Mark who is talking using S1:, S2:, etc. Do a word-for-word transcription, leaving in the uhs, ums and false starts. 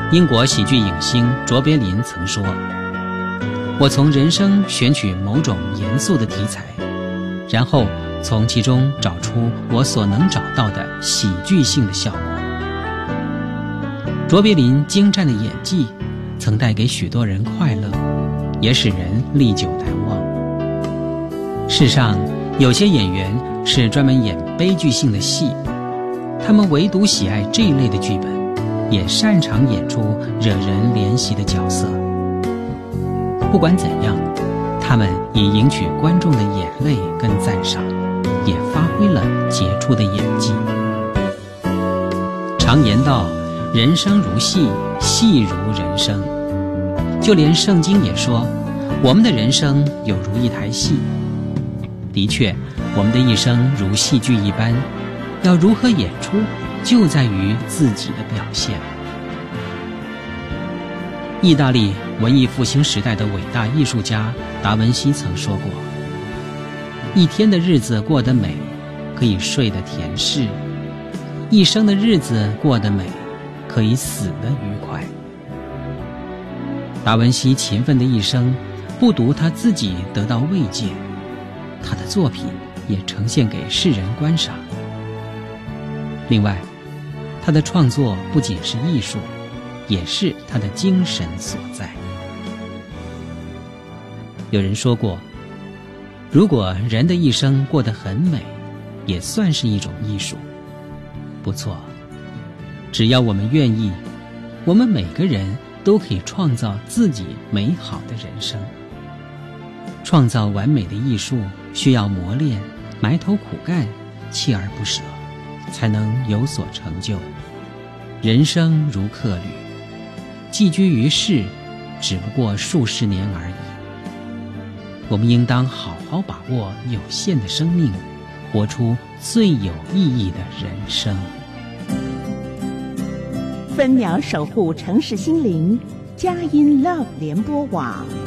S1: 英国喜剧影星卓别林曾说，我从人生选取某种严肃的题材，然后从其中找出我所能找到的喜剧性的效果。卓别林精湛的演技曾带给许多人快乐，也使人历久难忘。世上有些演员是专门演悲剧性的戏，他们唯独喜爱这一类的剧本，也擅长演出惹人怜惜的角色。不管怎样，他们以赢取观众的眼泪跟赞赏，也发挥了杰出的演技。常言道，人生如戏，戏如人生。就连圣经也说，我们的人生有如一台戏。的确，我们的一生如戏剧一般，要如何演出，就在于自己的表现。意大利文艺复兴时代的伟大艺术家达文西曾说过，一天的日子过得美，可以睡得甜适；一生的日子过得美，可以死得愉快。达文西勤奋的一生，不独他自己得到慰藉，他的作品也呈现给世人观赏。另外，他的创作不仅是艺术，也是他的精神所在。有人说过，如果人的一生过得很美，也算是一种艺术。不错，只要我们愿意，我们每个人都可以创造自己美好的人生。创造完美的艺术需要磨练，埋头苦干，锲而不舍，才能有所成就。人生如客旅，寄居于世，只不过数十年而已。我们应当好好把握有限的生命，活出最有意义的人生。
S2: 分秒守护城市心灵，佳音 Love 联播网。